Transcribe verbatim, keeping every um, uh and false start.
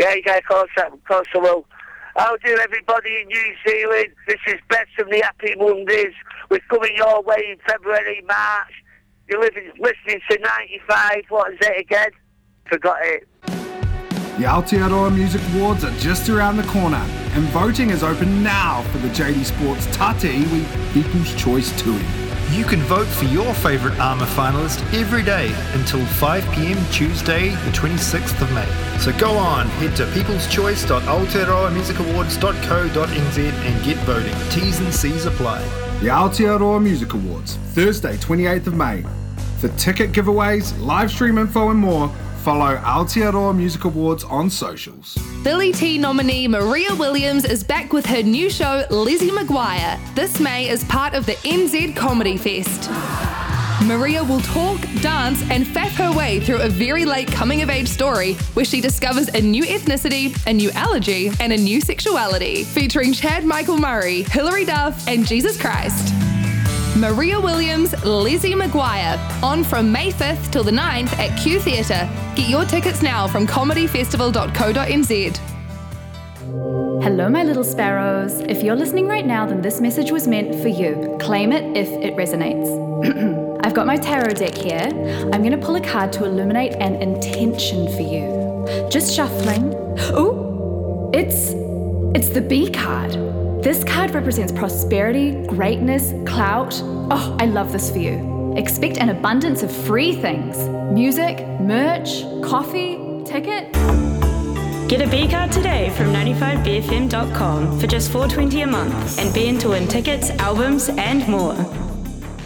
Yeah, yeah, of course, of course I will. How do everybody in New Zealand? This is Best from the Happy Mondays. We're coming your way in February, March. You're living, listening to ninety-five, what is it again? Forgot it. The Aotearoa Music Awards are just around the corner, and voting is open now for the J D Sports Tata Iwi People's Choice Tui. You can vote for your favourite ARMA finalist every day until five p.m. Tuesday, the twenty-sixth of May. So go on, head to peoples choice dot aotearoa music awards dot co dot n z and get voting. T's and C's apply. The Aotearoa Music Awards, Thursday, twenty-eighth of May. For ticket giveaways, live stream info and more, follow Aotearoa Music Awards on socials. Billy T nominee Maria Williams is back with her new show Lizzie McGuire this May as part of the N Z Comedy Fest. Maria will talk, dance and faff her way through a very late coming-of-age story where she discovers a new ethnicity, a new allergy and a new sexuality, featuring Chad Michael Murray, Hilary Duff and Jesus Christ. Maria Williams, Lizzie McGuire, on from May fifth till the ninth at Q Theatre. Get your tickets now from comedy festival dot co dot n z. Hello, my little sparrows. If you're listening right now, then this message was meant for you. Claim it if it resonates. I've got my tarot deck here. I'm going to pull a card to illuminate an intention for you. Just shuffling. Ooh, it's, it's the B card. This card represents prosperity, greatness, clout. Oh, I love this for you. Expect an abundance of free things. Music, merch, coffee, ticket. Get a B card today from ninety-five b f m dot com for just four dollars twenty a month and be in to win tickets, albums and more.